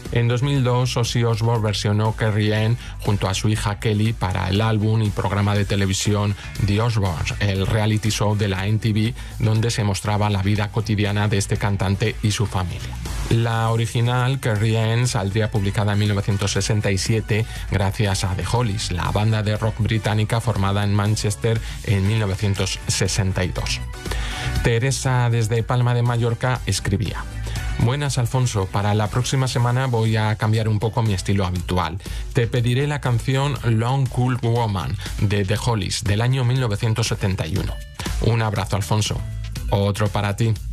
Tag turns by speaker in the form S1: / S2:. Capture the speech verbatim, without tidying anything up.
S1: En dos mil dos, Ozzy Osbourne versionó Carrie Ann junto a su hija Kelly para el álbum y programa de televisión The Osbournes, el reality show de la M T V, donde se mostraba la vida cotidiana de este cantante y su familia. La original, Carrie Ann, saldría publicada en mil novecientos sesenta y siete gracias a The Hollies, la banda de rock británica formada en Manchester en mil novecientos sesenta y dos. Teresa, desde Palma de Mallorca, escribía: Buenas, Alfonso, para la próxima semana voy a cambiar un poco mi estilo habitual. Te pediré la canción Long Cool Woman de The Hollies del año mil novecientos setenta y uno. Un abrazo, Alfonso. Otro para ti.